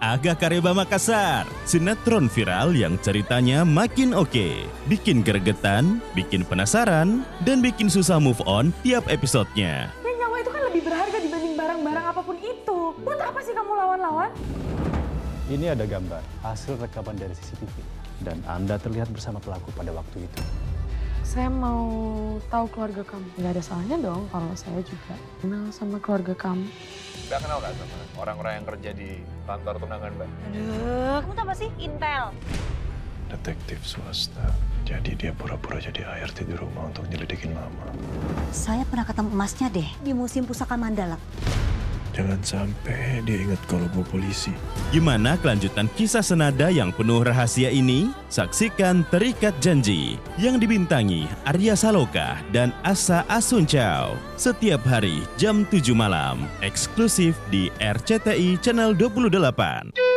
Aga Kareba Makassar, sinetron viral yang ceritanya makin oke, bikin gregetan, bikin penasaran, dan bikin susah move on tiap episodenya. Ya nyawa itu kan lebih berharga dibanding barang-barang apapun itu. Buat apa sih kamu lawan-lawan? Ini ada gambar hasil rekaman dari CCTV dan Anda terlihat bersama pelaku pada waktu itu. Saya mau tahu keluarga kamu. Gak ada salahnya dong kalau saya juga kenal sama keluarga kamu. Mbak kenal nggak sama orang-orang yang kerja di kantor tunangan Mbak? Aduh, kamu tau gak sih Intel? Detektif swasta. Jadi dia pura-pura jadi ART di rumah untuk nyelidikin mama. Saya pernah ketemu emasnya deh di Museum Pusaka Mandala. Jangan sampai dia ingat kalau gue polisi. Gimana kelanjutan kisah senada yang penuh rahasia ini? Saksikan Terikat Janji yang dibintangi Arya Saloka dan Asa Asuncao setiap hari jam 7 malam, eksklusif di RCTI Channel 28.